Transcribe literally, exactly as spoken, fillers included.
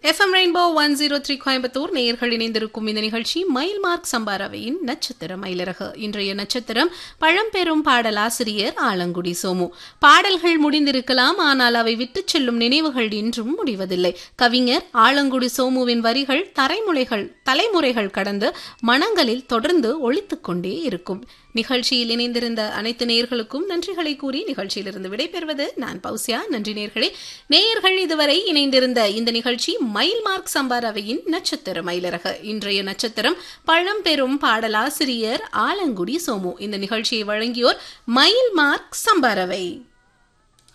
FM rainbow one zero three Coimbatore நேயர்கள் இணைந்திருக்கும் இந்த நிகழ்ச்சி மயில் மார்க் சம்பாரவையின் நட்சத்திர மயிலரகு. இன்றைய நட்சத்திரம் பழம்பெரும் பாடலாசிரியர் ஆலங்குடி சோமு. பாடல்கள் முடிந்திருக்கலாம், ஆனால் அவை விட்டுச் செல்லும் நினைவுகள் இன்றும் முடிவதில்லை. கவிஞர் ஆலங்குடி சோமுவின் வரிகள் தரைமுறைகள் தலைமுறைகள் கடந்து மனங்களில் தொடர்ந்து ஒலித்துக் கொண்டே இருக்கும். நிகழ்ச்சியில் இணைந்திருந்த அனைத்து நேயர்களுக்கும் நன்றிகளை கூறி நிகழ்ச்சியிலிருந்து விடைபெறுவது நான் பௌசியா. நன்றி நேயர்களே. நேயர்கள் இதுவரை இணைந்திருந்த இந்த நிகழ்ச்சி மயில் மார்க் சம்பாரவையின் நட்சத்திர மயிலரகு. இன்றைய நட்சத்திரம் பழம்பெரும் பாடலாசிரியர் ஆலங்குடி சோமு. இந்த நிகழ்ச்சியை வழங்கியோர் மயில் மார்க் சம்பாரவை.